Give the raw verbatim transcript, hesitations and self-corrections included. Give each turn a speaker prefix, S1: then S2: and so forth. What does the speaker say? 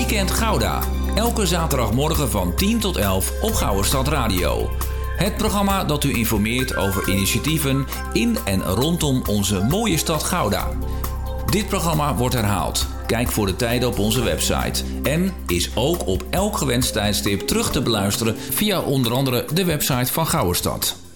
S1: Weekend Gouda. Elke zaterdagmorgen van tien tot elf op Gouwerstad Radio. Het programma dat u informeert over initiatieven in en rondom onze mooie stad Gouda. Dit programma wordt herhaald. Kijk voor de tijden op onze website. En is ook op elk gewenst tijdstip terug te beluisteren via onder andere de website van Gouwerstad.